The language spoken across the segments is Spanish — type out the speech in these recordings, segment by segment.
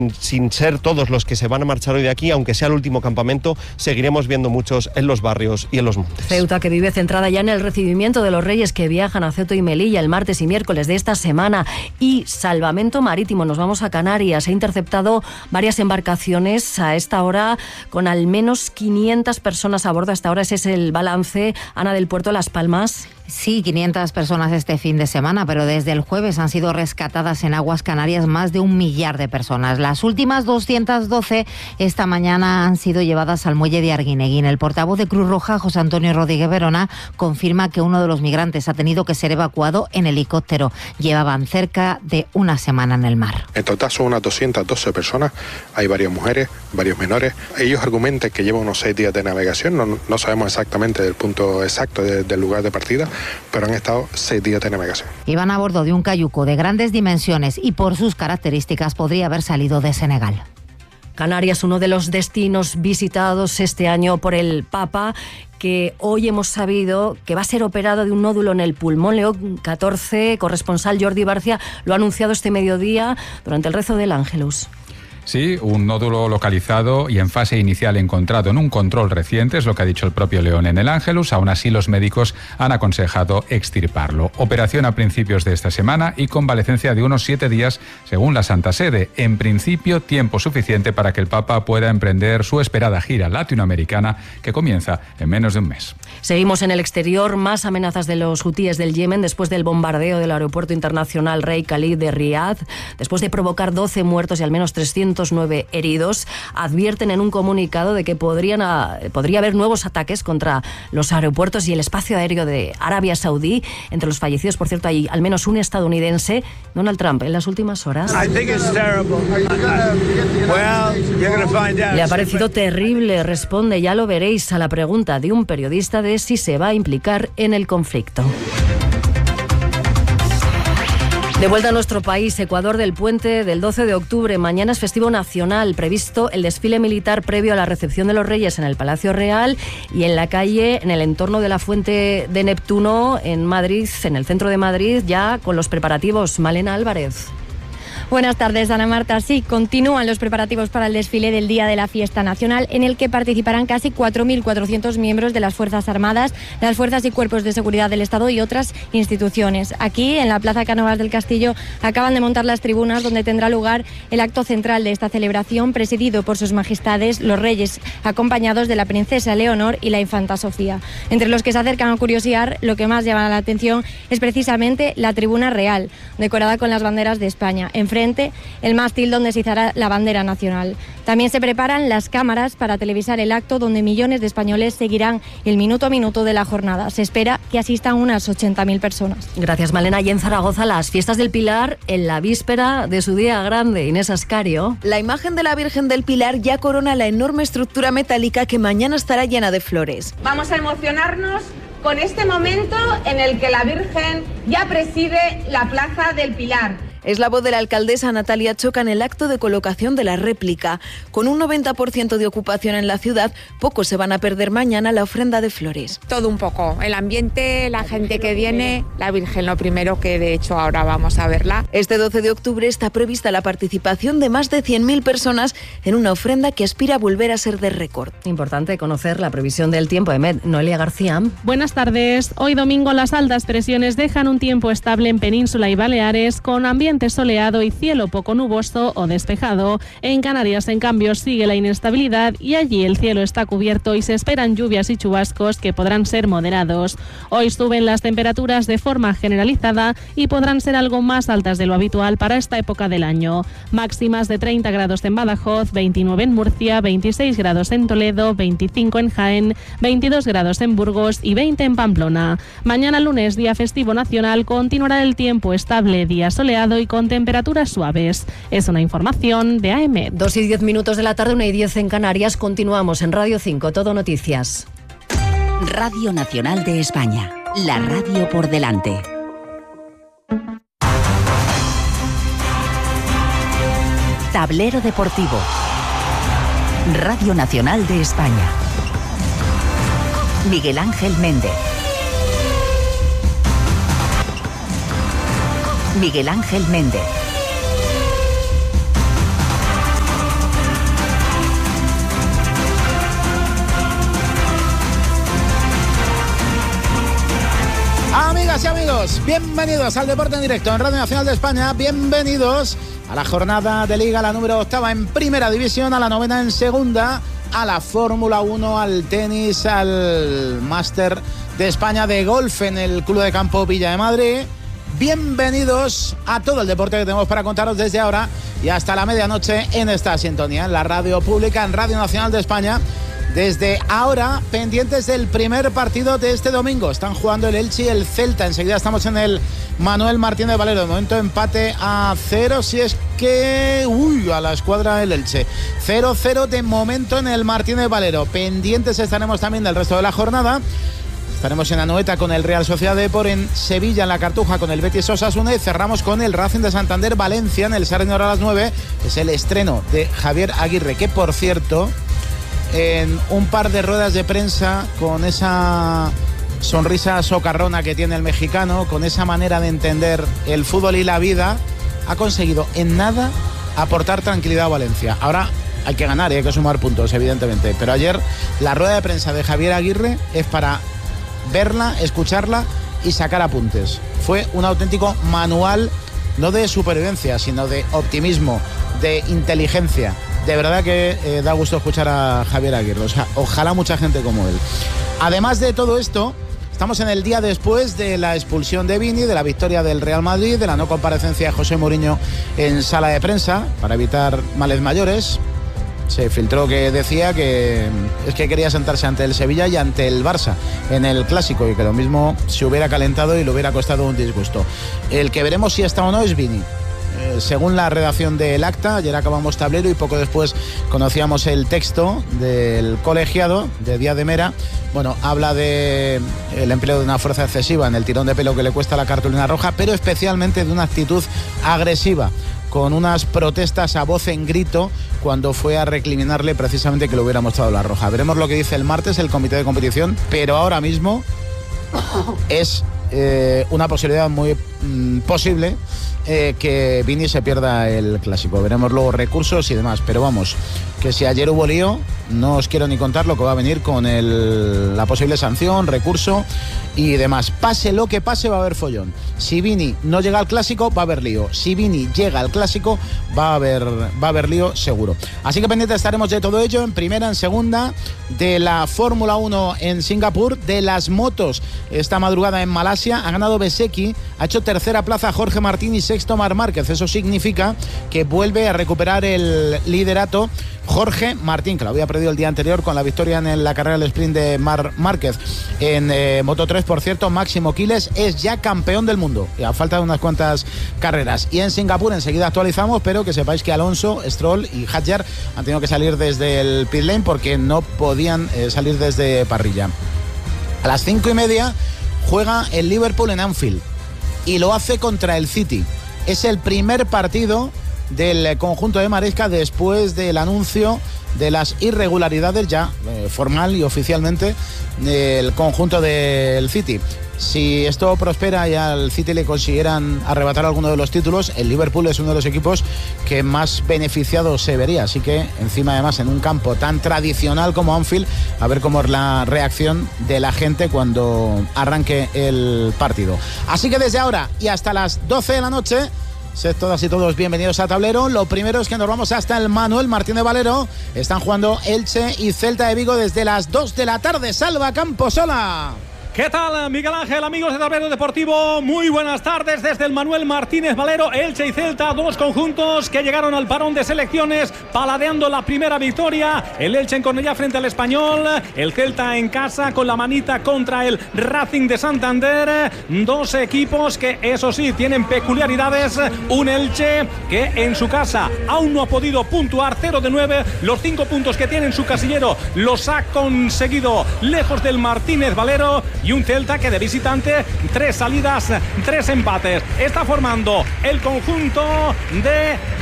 sin ser todos los que se van a marchar hoy de aquí, aunque sea el último campamento, seguiremos viendo muchos en los barrios y en los montes. Ceuta, que vive centrada ya en el recibimiento de los reyes que viajan a Ceuta y Melilla el martes y miércoles de esta semana. Y salvamento marítimo, nos vamos a Canarias. Ha interceptado varias embarcaciones a esta hora con al menos 500 personas a bordo. Hasta ahora ese es el balance. Ana, del puerto de Las Palmas. Sí, 500 personas este fin de semana, pero desde el jueves han sido rescatadas en aguas canarias más de 1 millar de personas. Las últimas 212 esta mañana han sido llevadas al muelle de Arguineguín. El portavoz de Cruz Roja, José Antonio Rodríguez Verona, confirma que uno de los migrantes ha tenido que ser evacuado en helicóptero. Llevaban cerca de una semana en el mar. En total son unas 212 personas, hay varias mujeres, varios menores. Ellos argumentan que llevan unos 6 días de navegación, no sabemos exactamente el punto exacto del lugar de partida, pero han estado 6 días de navegación. Iban a bordo de un cayuco de grandes dimensiones y por sus características podría haber salido de Senegal. Canarias, uno de los destinos visitados este año por el Papa, que hoy hemos sabido que va a ser operado de un nódulo en el pulmón. León XIV, corresponsal Jordi Barcia, lo ha anunciado este mediodía durante el rezo del Ángelus. Sí, un nódulo localizado y en fase inicial encontrado en un control reciente, es lo que ha dicho el propio León en el Ángelus. Aún así, los médicos han aconsejado extirparlo. Operación a principios de esta semana y convalecencia de unos 7 días, según la Santa Sede. En principio, tiempo suficiente para que el Papa pueda emprender su esperada gira latinoamericana, que comienza en menos de un mes. Seguimos en el exterior. Más amenazas de los hutíes del Yemen después del bombardeo del aeropuerto internacional Rey Khalid de Riad. Después de provocar 12 muertos y al menos 309 heridos, advierten en un comunicado de que podría haber nuevos ataques contra los aeropuertos y el espacio aéreo de Arabia Saudí. Entre los fallecidos, por cierto, hay al menos un estadounidense. Donald Trump, en las últimas horas. Le ha parecido terrible, responde, ya lo veréis, a la pregunta de un periodista de si se va a implicar en el conflicto. De vuelta a nuestro país, Ecuador, del puente del 12 de octubre. Mañana es festivo nacional, previsto el desfile militar previo a la recepción de los Reyes en el Palacio Real y en la calle, en el entorno de la Fuente de Neptuno, en Madrid, en el centro de Madrid, ya con los preparativos. Malena Álvarez. Buenas tardes, Ana Marta. Sí, continúan los preparativos para el desfile del Día de la Fiesta Nacional, en el que participarán casi 4.400 miembros de las Fuerzas Armadas, las Fuerzas y Cuerpos de Seguridad del Estado y otras instituciones. Aquí, en la Plaza Cánovas del Castillo, acaban de montar las tribunas donde tendrá lugar el acto central de esta celebración, presidido por sus majestades, los Reyes, acompañados de la Princesa Leonor y la Infanta Sofía. Entre los que se acercan a curiosear, lo que más llama la atención es precisamente la tribuna real, decorada con las banderas de España. Enfrente, el mástil donde se izará la bandera nacional. También se preparan las cámaras para televisar el acto, donde millones de españoles seguirán el minuto a minuto de la jornada. Se espera que asistan unas 80.000 personas. Gracias, Malena. Y en Zaragoza, las fiestas del Pilar en la víspera de su día grande. Inés Ascario. La imagen de la Virgen del Pilar ya corona la enorme estructura metálica que mañana estará llena de flores. Vamos a emocionarnos con este momento en el que la Virgen ya preside la Plaza del Pilar. Es la voz de la alcaldesa Natalia Choca en el acto de colocación de la réplica. Con un 90% de ocupación en la ciudad, pocos se van a perder mañana la ofrenda de flores. Todo un poco, el ambiente, la gente que viene, la Virgen lo primero, que de hecho ahora vamos a verla. Este 12 de octubre está prevista la participación de más de 100.000 personas en una ofrenda que aspira a volver a ser de récord. Importante conocer la previsión del tiempo. Noelia García. Buenas tardes. Hoy domingo las altas presiones dejan un tiempo estable en Península y Baleares, con ambiente soleado y cielo poco nuboso o despejado. En Canarias, en cambio, sigue la inestabilidad y allí el cielo está cubierto y se esperan lluvias y chubascos que podrán ser moderados. Hoy suben las temperaturas de forma generalizada y podrán ser algo más altas de lo habitual para esta época del año. Máximas de 30 grados en Badajoz, 29 en Murcia, 26 grados en Toledo, 25 en Jaén, 22 grados en Burgos y 20 en Pamplona. Mañana lunes, día festivo nacional, continuará el tiempo estable, día soleado y con temperaturas suaves. Es una información de AEMET. 2:10 de la tarde, 1:10 en Canarias. Continuamos en Radio 5, Todo Noticias. Radio Nacional de España, la radio por delante. Tablero Deportivo. Radio Nacional de España. Miguel Ángel Méndez. Miguel Ángel Méndez. Bienvenidos al Deporte en Directo en Radio Nacional de España. Bienvenidos a la jornada de Liga, la número 8 en Primera División, a la 9 en Segunda, a la Fórmula 1, al tenis, al Máster de España de golf en el Club de Campo Villa de Madrid. Bienvenidos a todo el deporte que tenemos para contaros desde ahora y hasta la medianoche en esta sintonía, en la radio pública, en Radio Nacional de España. Desde ahora, pendientes del primer partido de este domingo. Están jugando el Elche y el Celta. Enseguida estamos en el Manuel Martínez Valero. De momento empate a 0, si es que... a la escuadra del Elche. 0-0 de momento en el Martínez Valero. Pendientes estaremos también del resto de la jornada. Estaremos en Anoeta con el Real Sociedad Depor, en Sevilla, en la Cartuja, con el Betis Osasuna, y cerramos con el Racing de Santander Valencia en el Sarrión a las 9. Es el estreno de Javier Aguirre, que por cierto, en un par de ruedas de prensa, con esa sonrisa socarrona que tiene el mexicano, con esa manera de entender el fútbol y la vida, ha conseguido en nada aportar tranquilidad a Valencia. Ahora hay que ganar y hay que sumar puntos, evidentemente, pero ayer la rueda de prensa de Javier Aguirre es para verla, escucharla y sacar apuntes. Fue un auténtico manual, no de supervivencia, sino de optimismo, de inteligencia. De verdad que da gusto escuchar a Javier Aguirre. O sea, ojalá mucha gente como él. Además de todo esto, estamos en el día después de la expulsión de Vini, de la victoria del Real Madrid, de la no comparecencia de José Mourinho en sala de prensa para evitar males mayores. Se filtró que decía que es que quería sentarse ante el Sevilla y ante el Barça en el Clásico, y que lo mismo se hubiera calentado y le hubiera costado un disgusto. El que veremos si está o no es Vini. Según la redacción del acta, ayer acabamos tablero y poco después conocíamos el texto del colegiado de Díaz de Mera. Bueno, habla de el empleo de una fuerza excesiva en el tirón de pelo que le cuesta la cartulina roja, pero especialmente de una actitud agresiva, con unas protestas a voz en grito cuando fue a recriminarle precisamente que le hubiera mostrado la roja. Veremos lo que dice el martes el comité de competición, pero ahora mismo es una posibilidad muy posible que Vini se pierda el Clásico. Veremos luego recursos y demás, pero vamos, que si ayer hubo lío, no os quiero ni contar lo que va a venir con la posible sanción, recurso y demás. Pase lo que pase, va a haber follón. Si Vini no llega al Clásico, va a haber lío. Si Vini llega al Clásico, va a haber lío seguro. Así que pendientes estaremos de todo ello, en primera, en segunda, de la Fórmula 1 en Singapur, de las motos esta madrugada en Malasia. Ha ganado Bezzecchi, ha hecho tercera plaza Jorge Martín y sexto Marc Márquez. Eso significa que vuelve a recuperar el liderato Jorge Martín, que lo había perdido el día anterior con la victoria en la carrera del sprint de Marc Márquez. En Moto3, por cierto, Máximo Quiles es ya campeón del mundo, y a falta de unas cuantas carreras. Y en Singapur enseguida actualizamos, pero que sepáis que Alonso, Stroll y Hadjar han tenido que salir desde el pit lane porque no podían salir desde parrilla. A las 5:30 juega el Liverpool en Anfield y lo hace contra el City. Es el primer partido del conjunto de Maresca después del anuncio de las irregularidades ya formal y oficialmente del conjunto del City. Si esto prospera y al City le consiguieran arrebatar alguno de los títulos, el Liverpool es uno de los equipos que más beneficiado se vería. Así que encima, además, en un campo tan tradicional como Anfield, a ver cómo es la reacción de la gente cuando arranque el partido. Así que desde ahora y hasta las 12 de la noche, sed todas y todos bienvenidos a Tablero. Lo primero es que nos vamos hasta el Manuel Martínez Valero. Están jugando Elche y Celta de Vigo desde las 2 de la tarde. Salva Camposola. ¿Qué tal, Miguel Ángel, amigos de Tablero Deportivo? Muy buenas tardes desde el Manuel Martínez Valero. Elche y Celta, dos conjuntos que llegaron al parón de selecciones paladeando la primera victoria. El Elche en Cornellá frente al Español, el Celta en casa con la manita contra el Racing de Santander. Dos equipos que, eso sí, tienen peculiaridades. Un Elche que en su casa aún no ha podido puntuar, 0 de 9. Los 5 puntos que tiene en su casillero los ha conseguido lejos del Martínez Valero. Y un Celta que de visitante, 3 salidas, 3 empates. Está formando el conjunto de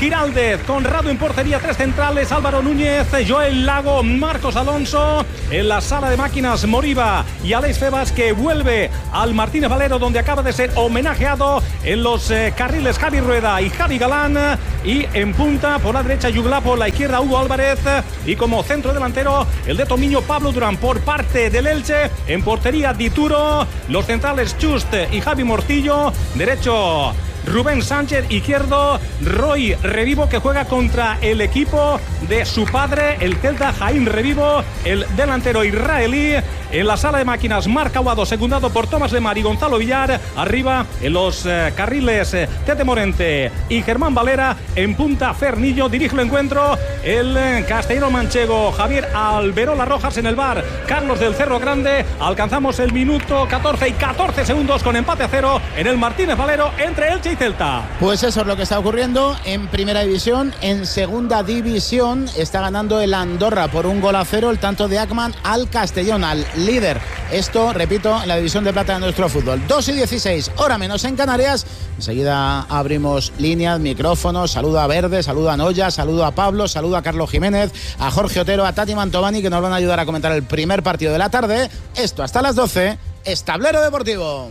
Giraldez, Conrado en portería, 3 centrales, Álvaro Núñez, Joel Lago, Marcos Alonso. En la sala de máquinas, Moriba y Alex Febas, que vuelve al Martínez Valero, donde acaba de ser homenajeado. En los carriles, Javi Rueda y Javi Galán. Y en punta, por la derecha, Jugla, por la izquierda, Hugo Álvarez. Y como centro delantero, el de Tomiño, Pablo Durán. Por parte del Elche, en portería, Dituro. Los centrales, Chust y Javi Morcillo. Derecho, Rubén Sánchez. Izquierdo, Roy Revivo, que juega contra el equipo de su padre, el Celta, Jaime Revivo, el delantero israelí. En la sala de máquinas, Marc Aguado, secundado por Tomás Lemar y Gonzalo Villar. Arriba, en los carriles, Tete Morente y Germán Valera. En punta, Fernillo. Dirige el encuentro el castellano manchego Javier Alberola Rojas. En el bar, Carlos del Cerro Grande. Alcanzamos el minuto 14 y 14 segundos con empate a 0 en el Martínez Valero entre Elche y Celta. Pues eso es lo que está ocurriendo en primera división. En segunda división está ganando el Andorra por 1-0, el tanto de Ackman al Castellón, al líder. Esto, repito, en la división de plata de nuestro fútbol. 2:16, hora menos en Canarias. Enseguida abrimos líneas, micrófonos. Saludo a Verde, saludo a Noya, saludo a Pablo, saludo a Carlos Jiménez, a Jorge Otero, a Tati Mantovani, que nos van a ayudar a comentar el primer partido de la tarde. Esto hasta las 12, es Tablero Deportivo.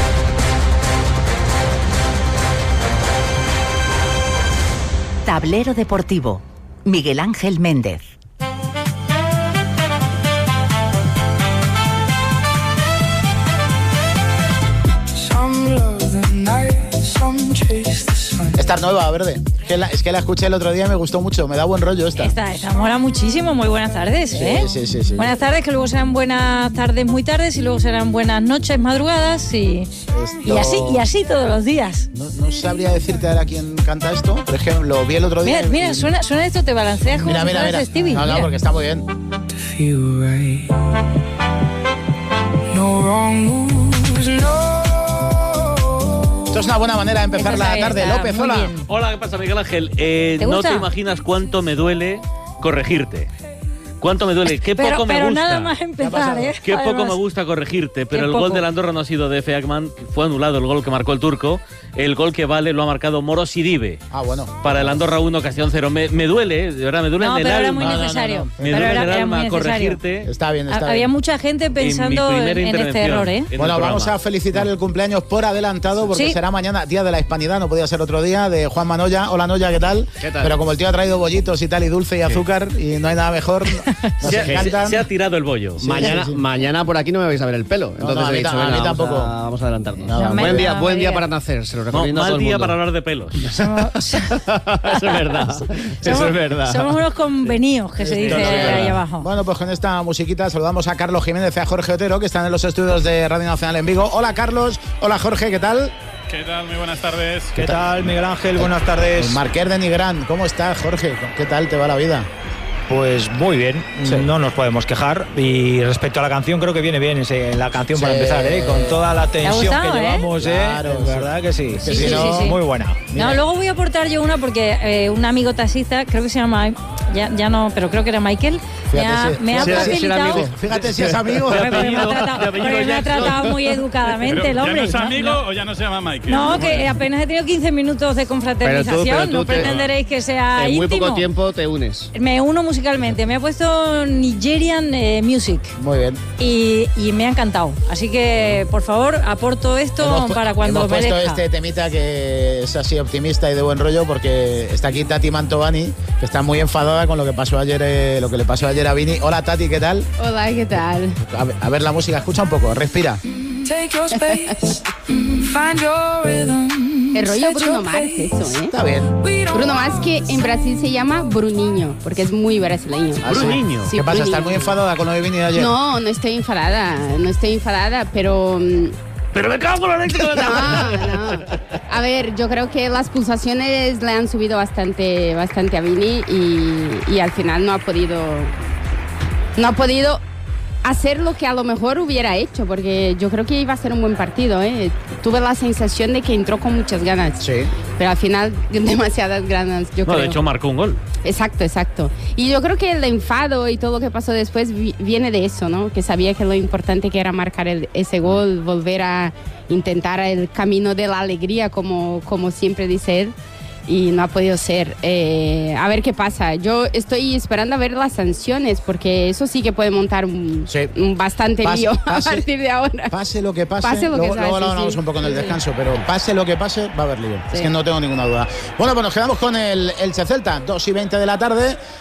Tablero Deportivo, Miguel Ángel Méndez. Esta es nueva, Verde. Es que la escuché el otro día y me gustó mucho. Me da buen rollo esta. Esta mola muchísimo. Muy buenas tardes. Sí. Buenas tardes, que luego serán buenas tardes muy tardes y luego serán buenas noches madrugadas y así todos los días. No sabría decirte ahora quién canta esto, pero es que lo vi el otro día. Mira, suena esto, te balanceas como mira. Stevie. No, porque está muy bien. Esto es una buena manera de empezar la tarde. López, hola. Hola, ¿qué pasa, Miguel Ángel? No te imaginas cuánto me duele corregirte. ¿Cuánto me duele? Qué poco me gusta. Pero nada más empezar, Qué poco me gusta corregirte, pero el gol del Andorra no ha sido de Efe Ackman, fue anulado el gol que marcó el turco. El gol que vale lo ha marcado Moro Sidibe. Bueno. Para el Andorra 1, Castellón 0. Me duele, de verdad, me duele en el alma. No, pero era muy necesario. Me duele en el alma corregirte. Está bien. Había mucha gente pensando en este error, Bueno, vamos a felicitar el cumpleaños por adelantado, porque será mañana, Día de la Hispanidad, no podía ser otro día, de Juan Manoya. Hola, Noya, ¿qué tal? Pero como el tío ha traído bollitos y tal, y dulce y azúcar, y no hay nada mejor, se ha tirado el bollo. Mañana por aquí no me vais a ver el pelo. Entonces he dicho, a mí tampoco. Vamos a adelantarnos. Buen día para nacer, se lo recomiendo a todo el mundo. Mal día para hablar de pelos. Eso es verdad. Eso es verdad. Somos unos convenidos, que se dice ahí abajo. Bueno, pues con esta musiquita saludamos a Carlos Jiménez y a Jorge Otero, que están en los estudios de Radio Nacional en Vigo. Hola, Carlos. Hola, Jorge, ¿qué tal? ¿Qué tal? Muy buenas tardes. ¿Qué tal, Miguel Ángel? Buenas tardes. Marqués de Nigrán, ¿cómo estás, Jorge? ¿Qué tal te va la vida? Pues muy bien, no nos podemos quejar. Y respecto a la canción, creo que viene bien la canción para empezar, con toda la tensión que llevamos, claro, verdad que sí. Sí. Muy buena. No, luego voy a aportar yo una porque un amigo taxista, creo que se llama, ya no, pero creo que era Michael, me ha facilitado. Fíjate si es amigo. Me ha tratado muy educadamente el hombre. ¿Ya no es amigo o ya no se llama Michael? No, que apenas he tenido 15 minutos de confraternización, no pretenderéis que sea íntimo. En muy poco tiempo te unes. Me uno musicalmente, me ha puesto Nigerian Music. Muy bien. Y me ha encantado. Así que, por favor, aporto esto para cuando hemos puesto merezca. este temita que es así optimista y de buen rollo, porque está aquí Tati Mantovani, que está muy enfadada con lo que pasó ayer, lo que le pasó ayer a Vini. Hola, Tati, ¿qué tal? Hola, ¿qué tal? A ver la música, escucha un poco, respira. El rollo Bruno Mars, eso, Está bien. Bruno Mars, que en Brasil se llama Bruninho, porque es muy brasileño. ¿Bruninho? Sí, ¿Qué pasa? Bruninho. ¿Estás muy enfadada con lo de Vini de ayer? No estoy enfadada, pero... ¡Pero me cago en la leche! No. A ver, yo creo que las pulsaciones le han subido bastante a Vini y al final no ha podido hacer lo que a lo mejor hubiera hecho, porque yo creo que iba a ser un buen partido, Tuve la sensación de que entró con muchas ganas. Sí. Pero al final, demasiadas ganas, yo creo. De hecho, marcó un gol. Exacto. Y yo creo que el enfado y todo lo que pasó después viene de eso, ¿no? Que sabía que lo importante que era marcar ese gol, volver a intentar el camino de la alegría, como siempre dice él. y no ha podido ser. A ver qué pasa. Yo estoy esperando a ver las sanciones, porque eso sí que puede montar un bastante lío a partir de ahora. Pase lo que pase, luego lo hablamos un poco en el descanso, pero pase lo que pase, va a haber lío. Es que no tengo ninguna duda. Bueno, pues nos quedamos con el Elche Celta, 2:20 de la tarde.